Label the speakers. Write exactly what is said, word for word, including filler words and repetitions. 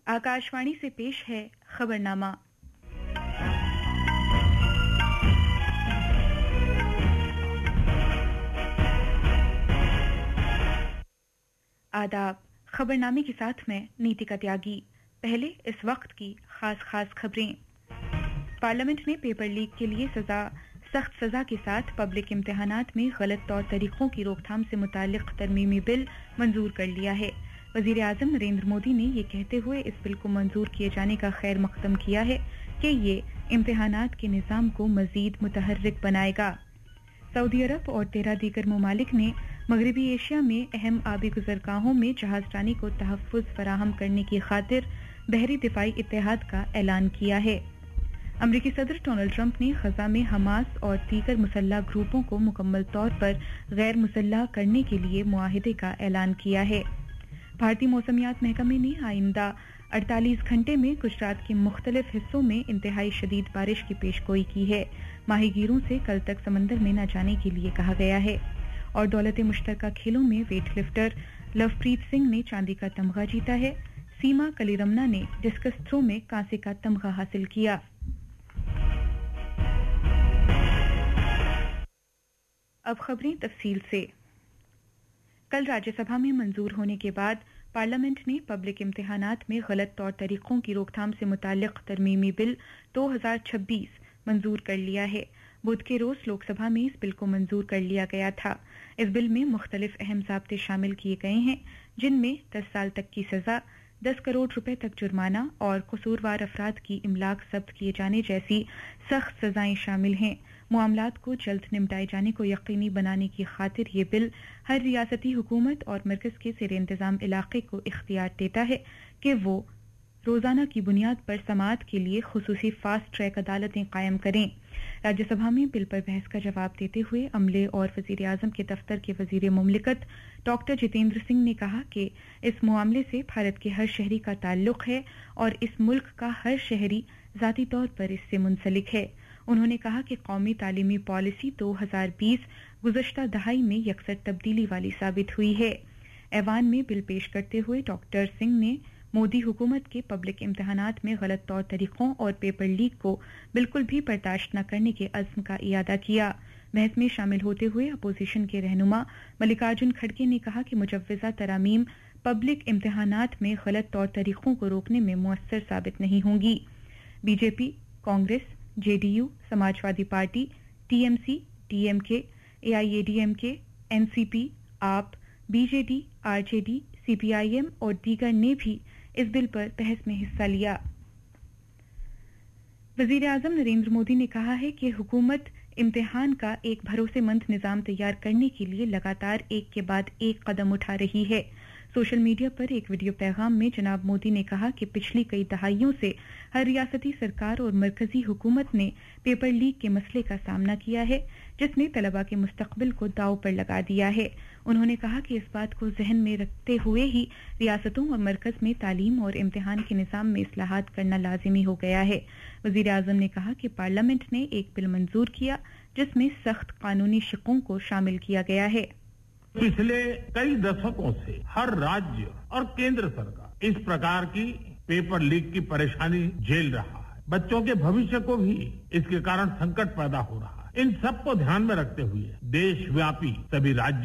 Speaker 1: आकाशवाणी से पेश है खबरनामा। आदाब, खबरनामे के साथ मैं नीतिका त्यागी। पहले इस वक्त की खास खास खबरें। पार्लियामेंट ने पेपर लीक के लिए सजा सख्त सजा के साथ पब्लिक इम्तिहानात में गलत तौर तरीकों की रोकथाम से मुतालिक तरमीमी बिल मंजूर कर लिया है। वजीर आजम नरेंद्र मोदी ने ये कहते हुए इस बिल को मंजूर किए जाने का खैर मकदम किया है कि ये इम्तिहानात के निज़ाम को मजीद मुतहर्रिक बनाएगा। सऊदी अरब और तेरह दीगर ममालिक ने मगरबी एशिया में अहम आबी गुज़रगाहों में जहाजरानी को तहफ़्फ़ुज़ फराहम करने की खातिर बहरी दिफाई इत्तेहाद का ऐलान किया है। अमरीकी सदर डोनाल्ड ट्रंप ने गजा में हमास और दीगर मुसल्लह ग्रुपों को मुकम्मल तौर पर गैर मुसल्लह करने के लिए मुआहिदे का ऐलान किया है। भारतीय मौसमियात महकमे ने आइंदा अड़तालीस घंटे में गुजरात के मुख्तलिफ हिस्सों में इंतहाई शदीद बारिश की पेशगोई की है। माहीगीरों से कल तक समंदर में न जाने के लिए कहा गया है। और दौलत मुश्तरका खेलों में वेट लिफ्टर लवप्रीत सिंह ने चांदी का तमगा जीता है। सीमा कलीरमना ने डिस्कस थ्रो में कांसे का तमगा हासिल किया। अब खबरें तफसील से। कल राज्यसभा में मंजूर होने के बाद पार्लियामेंट ने पब्लिक इम्तिहानात में गलत तौर तरीकों की रोकथाम से मुतालिक तरमीमी बिल दो हज़ार छब्बीस मंजूर कर लिया है। बुध के रोज लोकसभा में इस बिल को मंजूर कर लिया गया था। इस बिल में मुख्तलिफ अहम ज़ाब्ते शामिल किए गए हैं, जिनमें दस साल तक की सजा, दस करोड़ रुपए तक जुर्माना और कसूरवार अफराद की इमलाक जब्त किए जाने जैसी सख्त सजाएं शामिल हैं। मामलात को जल्द निपटाए जाने को यकीनी बनाने की खातिर ये बिल हर रियासती हुकूमत और मरकज के ज़ेर इंतज़ाम इलाके को इख्तियार देता है कि वो रोजाना की बुनियाद पर समाअत के लिए खुसूसी फास्ट ट्रैक अदालतें कायम करें। राज्यसभा में बिल पर बहस का जवाब देते हुए अमले और वजीर आजम के दफ्तर के वजीर मुमलिकत डॉक्टर जितेंद्र सिंह ने कहा कि इस मामले से भारत के हर शहरी का ताल्लुक है और इस मुल्क का हर शहरी ज़ाती तौर पर इससे मुंसलिक है। उन्होंने कहा कि कौमी तालीमी पॉलिसी दो हज़ार बीस गुज़श्ता दहाई में यकसर तब्दीली वाली साबित हुई है। ऐवान में बिल पेश करते हुए डॉक्टर सिंह ने मोदी हुकूमत के पब्लिक इम्तिहानात में गलत तौर तरीकों और पेपर लीक को बिल्कुल भी बर्दाश्त न करने के अज़्म का इयादा किया। बहस में शामिल होते हुए अपोजिशन के रहनुमा मल्लिकार्जुन खड़गे ने कहा कि मुजव्वज़ा तरामीम पब्लिक इम्तिहानात में गलत तौर तरीकों को रोकने में मुअस्सर साबित नहीं होंगी। BJP, Congress, JDU, Samajwadi party, TMC, DMK, AIADMK, NCP, आप, बीजेडी, आरजेडी, सीपीआईएम और दीगर ने भी इस बिल पर बहस में हिस्सा लिया। वजीर आजम नरेंद्र मोदी ने कहा है कि हुकूमत इम्तिहान का एक भरोसेमंद निजाम तैयार करने के लिए लगातार एक के बाद एक कदम उठा रही है। सोशल मीडिया पर एक वीडियो पैगाम में जनाब मोदी ने कहा कि पिछली कई दहाइयों से हर रियासती सरकार और मरकजी हुकूमत ने पेपर लीक के मसले का सामना किया है, जिसने तलबा के मुस्तकबिल को दांव पर लगा दिया है। उन्होंने कहा कि इस बात को जहन में रखते हुए ही रियासतों और मरकज में तालीम और इम्तिहान के निज़ाम में इस्लाहात करना लाजिमी हो गया है। वजीर आजम ने कहा कि पार्लियामेंट ने एक बिल मंजूर किया जिसमें सख्त कानूनी शिकों को शामिल किया गया है।
Speaker 2: पिछले कई दशकों से हर राज्य और केंद्र सरकार इस प्रकार की पेपर लीक की परेशानी झेल रहा है। बच्चों के भविष्य को भी इसके कारण संकट पैदा हो रहा है। इन सब को ध्यान में रखते हुए देशव्यापी सभी राज्यों